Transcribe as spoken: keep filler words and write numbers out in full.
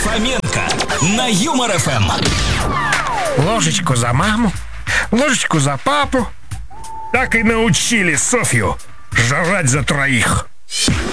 Фоменко на Юмор эф эм. Ложечку за маму, ложечку за папу. Так и научили Софью жрать за троих.